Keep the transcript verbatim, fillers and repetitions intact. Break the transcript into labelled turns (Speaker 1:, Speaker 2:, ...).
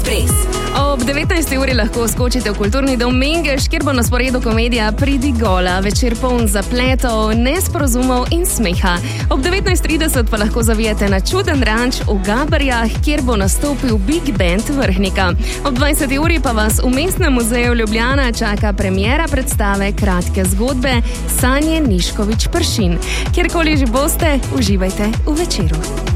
Speaker 1: Ekspres.
Speaker 2: Ob devetnajsti uri lahko skočite v kulturni dom Mengeš, kjer bo na sporedu komedija Pridi gola, večer poln zapletov, nesporazumov in smeha. Ob devetnajst trideset pa lahko zavijete na čuden ranč v Gabarjah, kjer bo nastopil Big Band Vrhnika. Ob dvajseti uri pa vas v Mestnem muzeju Ljubljana čaka premiera predstave kratke zgodbe Sanje Nišković Pršin. Kjerkoli že boste, uživajte v večeru.